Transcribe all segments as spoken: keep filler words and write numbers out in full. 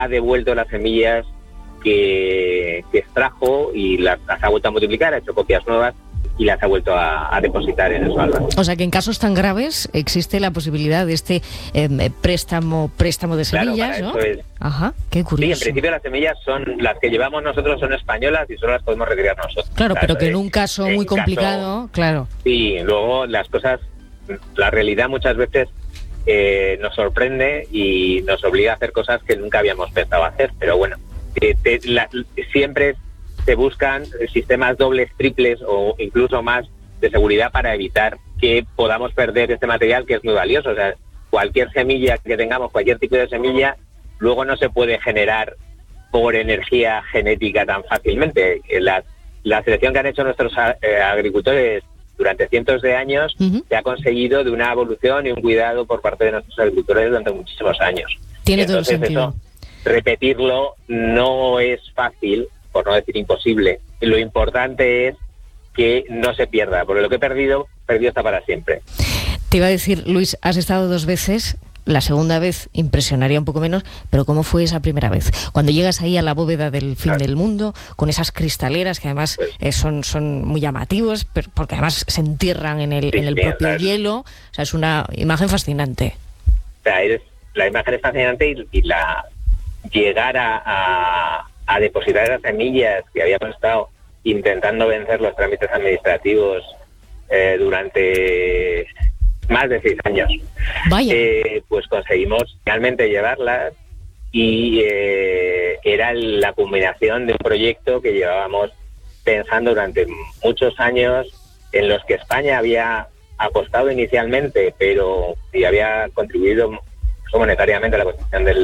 ha devuelto las semillas que, que extrajo y las, las ha vuelto a multiplicar, ha hecho copias nuevas y las ha vuelto a, a depositar en el Svalbard. O sea que en casos tan graves existe la posibilidad de este eh, préstamo préstamo de semillas, claro, ¿no? Es... Ajá, qué curioso. Sí, en principio las semillas son las que llevamos nosotros, son españolas y solo las podemos retirar nosotros. Claro, claro, pero que en eh, un caso en muy caso, complicado, claro. Sí, luego las cosas, la realidad muchas veces eh, nos sorprende y nos obliga a hacer cosas que nunca habíamos pensado hacer, pero bueno, eh, te, la, siempre se buscan sistemas dobles, triples o incluso más de seguridad para evitar que podamos perder este material que es muy valioso. O sea, cualquier semilla que tengamos, cualquier tipo de semilla, luego no se puede generar por energía genética tan fácilmente. La, la selección que han hecho nuestros eh, agricultores durante cientos de años uh-huh. se ha conseguido de una evolución y un cuidado por parte de nuestros agricultores durante muchísimos años. Tiene todo el sentido. Eso, repetirlo no es fácil, por no decir imposible. Lo importante es que no se pierda, porque lo que he perdido, perdido está para siempre. Te iba a decir, Luis, has estado dos veces, la segunda vez impresionaría un poco menos, pero ¿cómo fue esa primera vez? Cuando llegas ahí a la bóveda del fin claro. del mundo, con esas cristaleras que además pues, eh, son, son muy llamativos, pero porque además se entierran en el, sí, en el propio claro. hielo, o sea, es una imagen fascinante. O sea, es, la imagen es fascinante y, y la llegar a, a, a depositar esas semillas que habíamos estado intentando vencer los trámites administrativos eh, durante más de seis años. Vaya. Eh, pues conseguimos realmente llevarlas y eh, era la culminación de un proyecto que llevábamos pensando durante muchos años, en los que España había apostado inicialmente, pero y había contribuido monetariamente a la construcción del,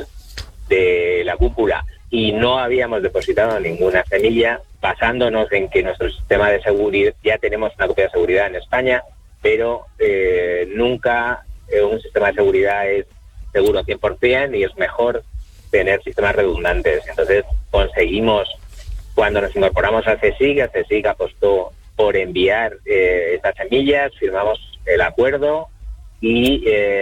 de la cúpula, y no habíamos depositado ninguna semilla, basándonos en que nuestro sistema de seguridad, ya tenemos una copia de seguridad en España, pero eh, nunca eh, un sistema de seguridad es seguro cien por ciento y es mejor tener sistemas redundantes. Entonces conseguimos, cuando nos incorporamos al CSIC, el CSIC apostó por enviar eh, estas semillas, firmamos el acuerdo y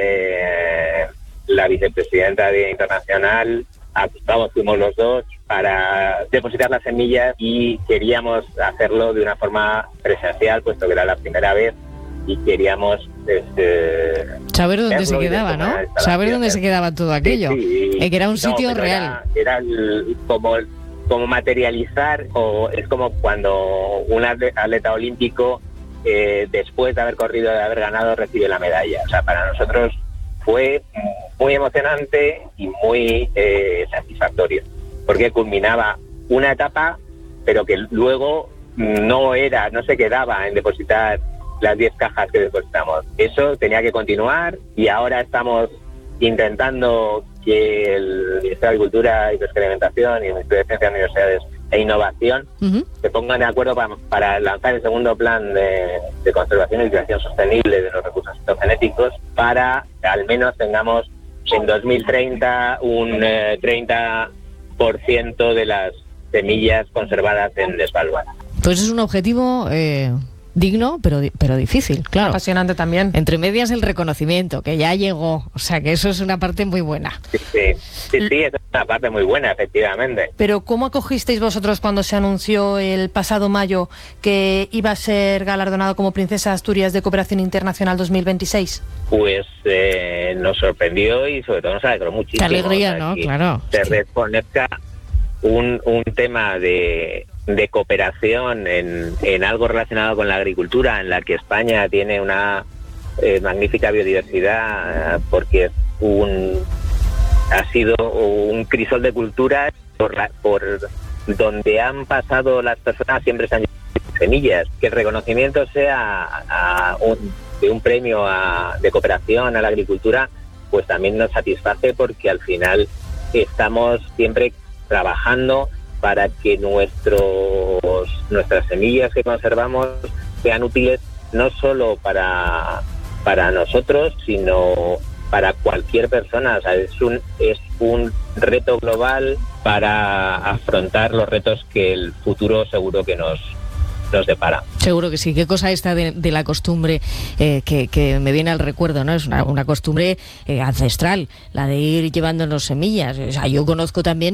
eh, la vicepresidenta de Internacional, apostamos, fuimos los dos para depositar las semillas y queríamos hacerlo de una forma presencial, puesto que era la primera vez y queríamos este, saber dónde se quedaba, ¿no? Saber dónde se quedaba todo aquello, sí, sí. Eh, que era un sitio no, real. Era, era el, como, como materializar, o es como cuando un atleta olímpico eh, después de haber corrido, de haber ganado, recibe la medalla. O sea, para nosotros fue muy emocionante y muy eh, satisfactorio, porque culminaba una etapa, pero que luego no era, no se quedaba en depositar las diez cajas que depositamos. Eso tenía que continuar y ahora estamos intentando que el Ministerio de Agricultura y Pesca y Alimentación y el Ministerio de Ciencia, Universidades e Innovación uh-huh. se pongan de acuerdo para, para lanzar el segundo plan de, de conservación y utilización sostenible de los recursos fitogenéticos, para que al menos tengamos en dos mil treinta un eh, treinta por ciento de las semillas conservadas en Svalbard. Pues es un objetivo eh, digno, pero pero difícil, claro. Apasionante también. Entre medias el reconocimiento, que ya llegó, o sea que eso es una parte muy buena. Sí, sí, sí, sí, es una parte muy buena, efectivamente. Pero ¿cómo acogisteis vosotros cuando se anunció el pasado mayo que iba a ser galardonado como Princesa Asturias de Cooperación Internacional dos mil veintiséis? Pues eh, nos sorprendió y sobre todo nos alegró muchísimo. Qué alegría, o sea, ¿no? Claro. Se reconozca un, un tema de... de cooperación en, en algo relacionado con la agricultura, en la que España tiene una eh, magnífica biodiversidad, porque es un ha sido un crisol de culturas por, la, por donde han pasado las personas, siempre se han llevado semillas. Que el reconocimiento sea a un, de un premio a, de cooperación a la agricultura, pues también nos satisface, porque al final estamos siempre trabajando para que nuestros nuestras semillas que conservamos sean útiles no solo para para nosotros, sino para cualquier persona. O sea, es un es un reto global para afrontar los retos que el futuro seguro que nos nos depara. Seguro que sí. Qué cosa esta de, de la costumbre eh, que, que me viene al recuerdo, ¿no? Es una, una costumbre eh, ancestral, la de ir llevándonos semillas. O sea, yo conozco también